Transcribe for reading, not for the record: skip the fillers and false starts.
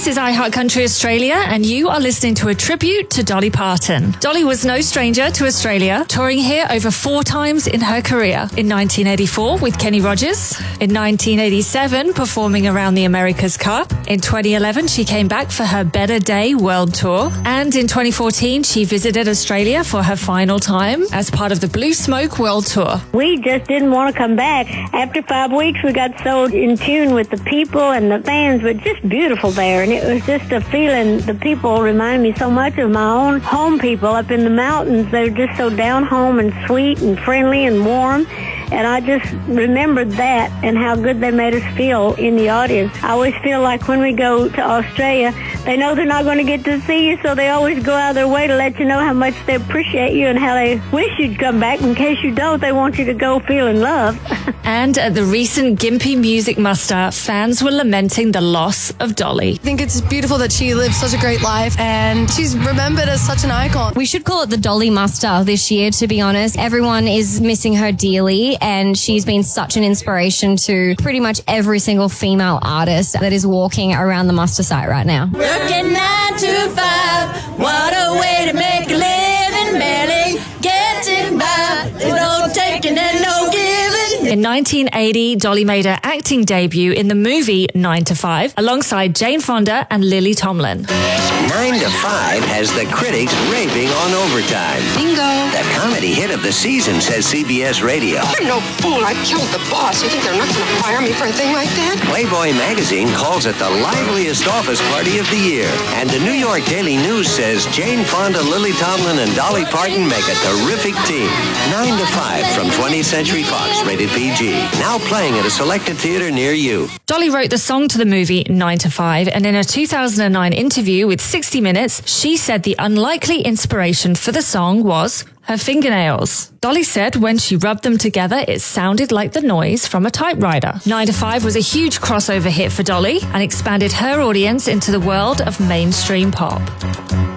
is iHeart Country Australia, and you are listening to a tribute to Dolly Parton. Dolly was no stranger to Australia, touring here over 4 times in her career. In 1984 with Kenny Rogers, in 1987 performing around the America's Cup, in 2011 she came back for her Better Day World Tour, and in 2014 she visited Australia for her final time as part of the Blue Smoke World Tour. We just didn't want to come back. After 5 weeks we got so in tune with the people, and the fans were just beautiful there, and it was just a feeling. The people remind me so much of my own home people up in the mountains. They're just so down home and sweet and friendly and warm. And I just remembered that and how good they made us feel in the audience. I always feel like when we go to Australia, they know they're not going to get to see you, so they always go out of their way to let you know how much they appreciate you and how they wish you'd come back. In case you don't, they want you to go feeling loved. And at the recent Gympie Music Muster, fans were lamenting the loss of Dolly. I think it's beautiful that she lived such a great life and she's remembered as such an icon. We should call it the Dolly Muster this year, to be honest. Everyone is missing her dearly, and she's been such an inspiration to pretty much every single female artist that is walking around the muster site right now. Working 9 to 5, what a way to make a living, barely getting by, no taking and no giving. In 1980, Dolly made her acting debut in the movie 9 to 5 alongside Jane Fonda and Lily Tomlin. 9 to 5 has the critics raving on Overtime. Bingo. The comedy hit of the season, says CBS Radio. I'm no fool. I killed the boss. You think they're not going to fire me for a thing like that? Playboy magazine calls it the liveliest office party of the year. And the New York Daily News says Jane Fonda, Lily Tomlin, and Dolly Parton make a terrific team. 9 to 5 from 20th Century Fox, rated PG. Now playing at a selected theater near you. Dolly wrote the song to the movie 9 to 5, and in a 2009 interview with 60 Minutes, she said the unlikely inspiration for the song was her fingernails. Dolly said when she rubbed them together, it sounded like the noise from a typewriter. 9 to 5 was a huge crossover hit for Dolly and expanded her audience into the world of mainstream pop.